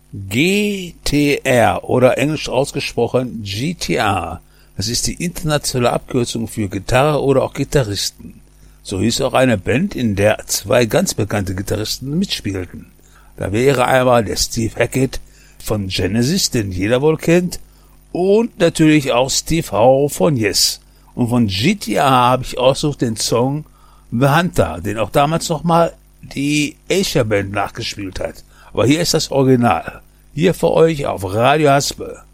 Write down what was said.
GTR oder englisch ausgesprochen GTR. Das ist die internationale Abkürzung für Gitarre oder auch Gitarristen. So hieß auch eine Band, in der zwei ganz bekannte Gitarristen mitspielten. Da wäre einmal der Steve Hackett von Genesis, den jeder wohl kennt, und natürlich auch Steve Howe von Yes. Und von GTR habe ich ausgesucht den Song The Hunter, den auch damals nochmal die Asia Band nachgespielt hat. Aber hier ist das Original. Hier für euch auf Radio Haspe.